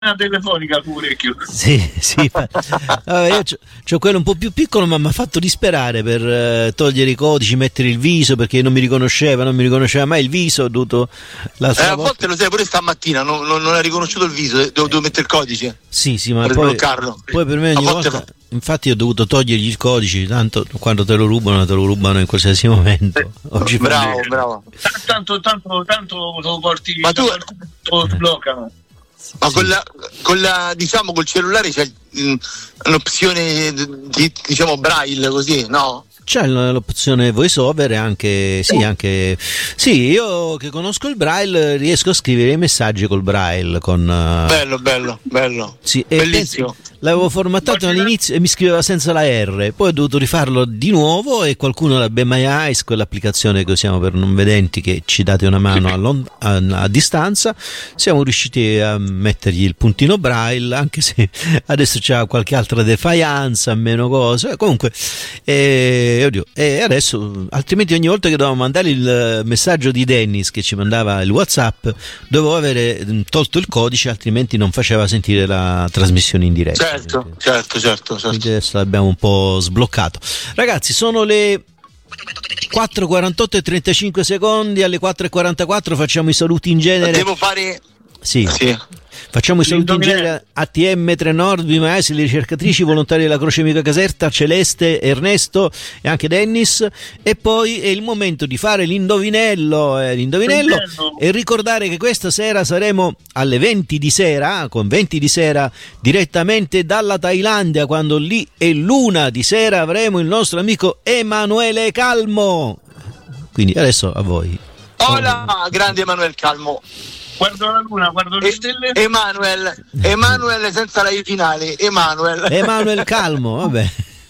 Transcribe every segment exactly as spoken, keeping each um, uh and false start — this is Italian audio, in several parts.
telefonica pure. Sì, sì. Vabbè, io c'ho, c'ho quello un po' più piccolo, ma mi ha fatto disperare per eh, togliere i codici, mettere il viso, perché non mi riconosceva, non mi riconosceva mai il viso. Ho dovuto l'altra eh, a volta... volte lo sai, pure stamattina non, non, non ha riconosciuto il viso, devo, devo mettere il codice. Sì, sì, ma per poi, sbloccarlo. poi per me ogni volta fa... infatti ho dovuto togliergli il codice, tanto quando te lo rubano te lo rubano in qualsiasi momento. Oggi bravo, fa... bravo. Tanto, tanto, tanto lo porti, ma tu lo sbloccano. Ma sì. con, la, con la diciamo col cellulare c'è mh, un'opzione di, diciamo braille così, no? C'è l'opzione voice over e anche sì, anche sì, io che conosco il braille riesco a scrivere i messaggi col braille con bello, bello, bello. Sì, bellissimo. Penso, l'avevo formattato all'inizio e mi scriveva senza la R, poi ho dovuto rifarlo di nuovo e qualcuno da Be My Eyes, quell'applicazione che usiamo per non vedenti che ci date una mano a, lon- a, a distanza, siamo riusciti a mettergli il puntino braille, anche se adesso c'ha qualche altra defiance, meno cose, comunque eh, oddio, e adesso altrimenti ogni volta che dovevamo mandare il messaggio di Dennis che ci mandava il WhatsApp dovevo avere tolto il codice, altrimenti non faceva sentire la trasmissione in diretta. Certo, certo, certo, certo. Quindi adesso l'abbiamo un po' sbloccato. Ragazzi, sono le quattro e quarantotto e trentacinque secondi, alle quattro e quarantaquattro facciamo i saluti in genere. Devo fare Sì. sì. Facciamo i saluti in genere a T M tre Nord, Be My Eyes, le ricercatrici, volontari della Croce Amica Caserta, Celeste, Ernesto e anche Dennis, e poi è il momento di fare l'indovinello, eh, l'indovinello e ricordare che questa sera saremo alle venti di sera, con venti di sera direttamente dalla Thailandia, quando lì è l'una di sera avremo il nostro amico Emanuele Calmo. Quindi adesso a voi. Hola, grande Emanuele Calmo. Guardo la luna, guardo le e- stelle. Emanuele, Emanuele senza la I finale, Emanuele. Emanuele Calmo, vabbè.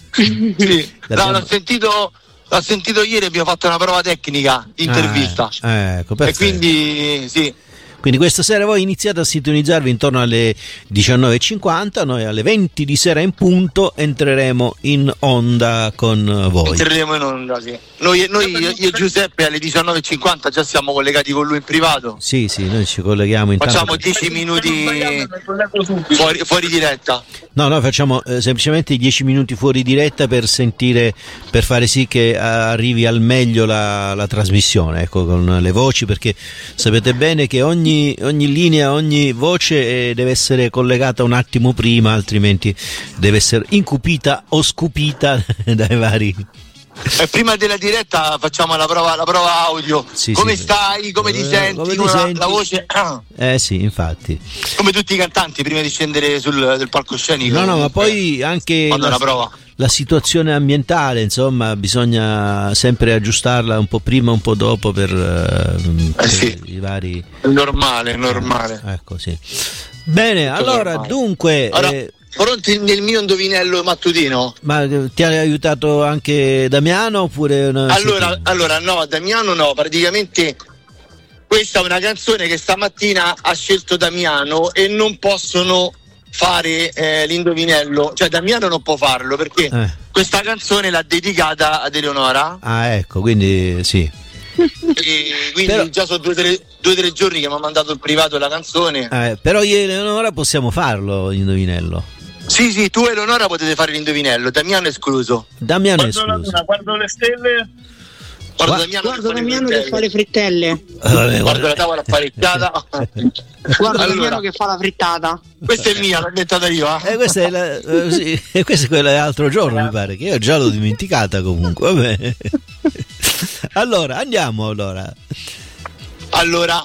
Sì. No, l'ho sentito, l'ho sentito ieri, abbiamo fatto una prova tecnica di intervista. Ah, ecco, e quindi sì. Quindi questa sera voi iniziate a sintonizzarvi intorno alle diciannove e cinquanta, noi alle venti di sera in punto entreremo in onda con voi. Entreremo in onda, sì. Noi, noi io, io e Giuseppe alle diciannove e cinquanta già siamo collegati con lui in privato. Sì, sì, noi ci colleghiamo intanto. Facciamo dieci minuti fuori, fuori diretta. No, no, facciamo eh, semplicemente dieci minuti fuori diretta per sentire, per fare sì che arrivi al meglio la, la trasmissione, ecco, con le voci, perché sapete bene che ogni, ogni linea, ogni voce eh, deve essere collegata un attimo prima, altrimenti deve essere incupita o scupita dai vari... E prima della diretta facciamo la prova, la prova audio. Sì, come sì, stai? Come ti eh, senti? come ti Come la, senti? la voce? Eh sì, infatti. Come tutti i cantanti prima di scendere sul del palcoscenico. No, no, ma poi anche la, la, prova. la situazione ambientale, insomma, bisogna sempre aggiustarla un po' prima, un po' dopo per, eh, per sì. i vari... È normale, è normale. Eh, ecco, sì. Bene, Tutto allora, normale. dunque... Allora, eh, pronti nel mio indovinello mattutino? ma ti ha aiutato anche Damiano oppure una... Allora, allora no, Damiano no, praticamente questa è una canzone che stamattina ha scelto Damiano e non possono fare eh, l'indovinello, cioè Damiano non può farlo perché Eh. questa canzone l'ha dedicata ad Eleonora. Ah, ecco, quindi sì. E quindi Però- già sono due o tre, due, tre giorni che mi ha mandato il privato la canzone. Eh, però io e Eleonora possiamo farlo l'indovinello. Sì, sì, tu e Eleonora potete fare l'indovinello, Damiano è escluso. Damiano è Guardo la escluso. luna, guardo le stelle. Guarda Gua- Damiano, Guarda che fa le Damiano che fa le frittelle. frittelle. Vabbè, Guarda la tavola apparecchiata. Guarda Allora. Damiano che fa la frittata. Questa è mia, l'ho inventata io. Eh? Eh, questa è la, eh, sì, e questa è quella dell'altro giorno, mi pare, che io già l'ho dimenticata comunque. Vabbè. Allora, andiamo allora. Allora,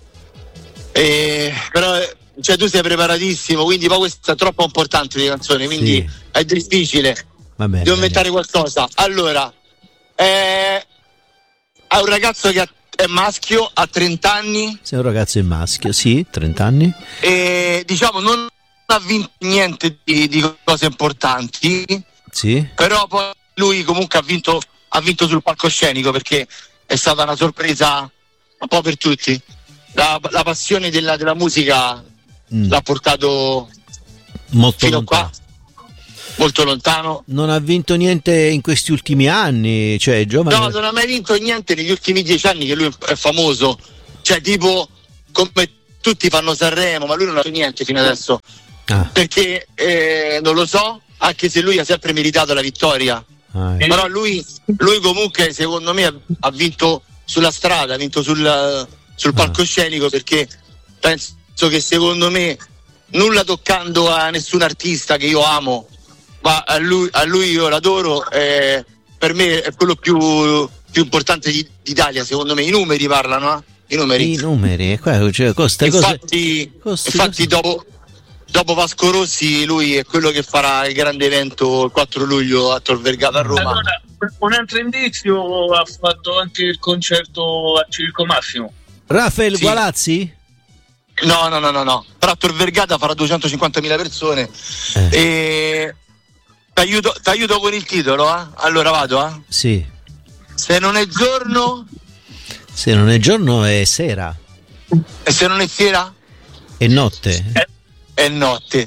eh, però eh, cioè tu sei preparatissimo, quindi poi questa è troppo importante di canzone, quindi Sì. è difficile. Va bene, Devo va inventare qualcosa. Allora, eh, ha un ragazzo che ha- è maschio, ha trenta anni sei un ragazzo in maschio, sì, trenta anni. e diciamo non ha vinto niente di, di cose importanti, Sì. però poi lui comunque ha vinto, ha vinto sul palcoscenico perché è stata una sorpresa un po' per tutti. La, la passione della, della musica Mm, l'ha portato molto fino lontano. qua, molto lontano. Non ha vinto niente in questi ultimi anni, cioè è giovane. No, non ha mai vinto niente negli ultimi dieci anni che lui è famoso. Cioè, tipo, come tutti fanno Sanremo, ma lui non ha fatto niente fino adesso. Ah. Perché eh, non lo so, anche se lui ha sempre meritato la vittoria. Ah, Eh. Però lui, lui comunque secondo me ha vinto sulla strada, ha vinto sul, sul palcoscenico, perché penso che secondo me, nulla toccando a nessun artista che io amo, ma a lui, a lui io l'adoro, eh, per me è quello più, più importante di, d'Italia, secondo me. I numeri parlano, eh? I numeri. I numeri, qua, cioè, queste Infatti, cose, infatti dopo, dopo Vasco Rossi lui è quello che farà il grande evento il quattro luglio a Tor Vergata a Roma. Allora, un altro indizio, ha fatto anche il concerto a Circo Massimo. Raffaele Sì. Gualazzi? No, no, no, no, no. Però a Tor Vergata farà duecentocinquantamila persone. Eh. E t'aiuto, t'aiuto con il titolo, eh? Allora vado, eh? Sì. Se non è giorno Se non è giorno è sera, e se non è sera è notte. Eh, è notte.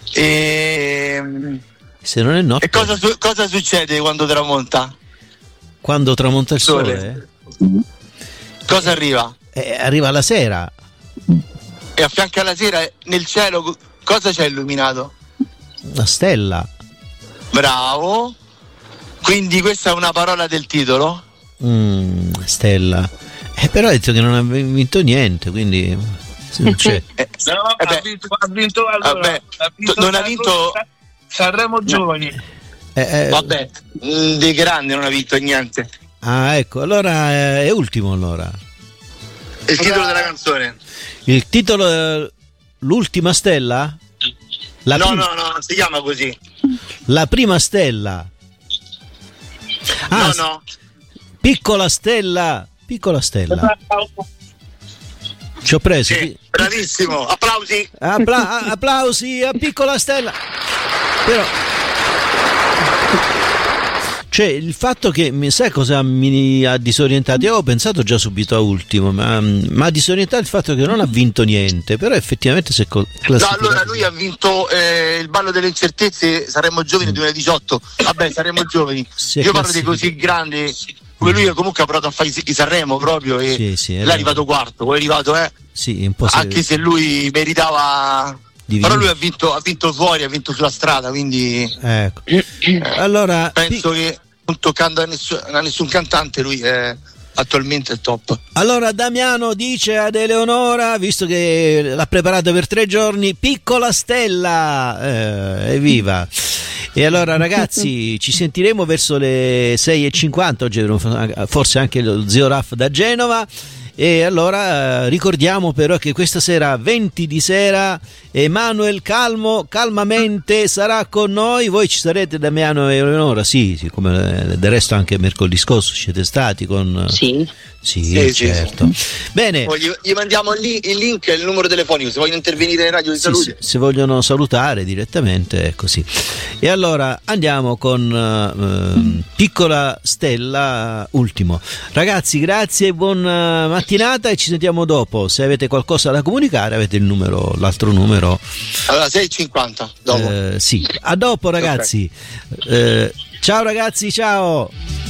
E, Se non è notte, e cosa, su- cosa succede quando tramonta? quando tramonta il Sole. sole, Cosa arriva? eh, arriva la sera. E a fianco alla sera nel cielo co- cosa c'è illuminato? Una stella. Bravo. Quindi questa è una parola del titolo? Mm, stella. Eh, però ha detto che non ha vinto niente, quindi se non c'è. Eh, no, eh beh, ha vinto, ha vinto, allora, vabbè, ha vinto non ha Sanremo- vinto- Sanremo Giovani. Eh, eh, vabbè, mm, dei grandi non ha vinto niente. Ah, ecco, allora eh, è ultimo allora. Il titolo della canzone? Il titolo è L'ultima stella? La, no, prim- no, no, non si chiama così. la prima stella. Ah, no, s- no. Piccola stella. Piccola stella. Ci ho preso. Sì, bravissimo. Applausi. Appla- a- applausi a Piccola stella. Però cioè il fatto che mi sai cosa mi ha disorientato? Io avevo pensato già subito a ultimo, ma mi ha disorientato il fatto che non ha vinto niente, però effettivamente si è col- No, classificato. allora lui ha vinto eh, il ballo delle incertezze, saremmo giovani duemiladiciotto. Vabbè, saremmo giovani. Si è Io parlo di classificato. così grandi come lui, comunque ha provato a fare i i Sanremo proprio e Sì, sì, là era- è arrivato quarto, poi è arrivato, eh. Sì, un po' si- Anche se lui meritava, Di però vincere. lui ha vinto, ha vinto fuori, ha vinto sulla strada, quindi Ecco. Allora, penso Pi- che non toccando a nessun, a nessun cantante lui è attualmente il top. allora Damiano dice ad Eleonora, visto che l'ha preparato per tre giorni, Piccola stella, eh, evviva. E allora ragazzi, ci sentiremo verso le sei e cinquanta, oggi forse anche lo zio Raff da Genova. E allora eh, ricordiamo però che questa sera venti di sera Emanuel Calmo calmamente sarà con noi. Voi ci sarete, Damiano e Eleonora? Sì, sì, come eh, del resto anche mercoledì scorso siete stati con... Sì. Sì, Sì, sì, certo. Bene. Poi gli, gli mandiamo il, li- il link e il numero telefonico se vogliono intervenire in radio di Sì, salute. sì, se vogliono salutare direttamente è così. E allora andiamo con ehm, Piccola Stella ultimo. Ragazzi, grazie, buona mattinata e ci sentiamo dopo. Se avete qualcosa da comunicare avete il numero, l'altro numero. Allora sei e cinquanta dopo. Eh, sì, a dopo ragazzi. Eh, ciao ragazzi, ciao.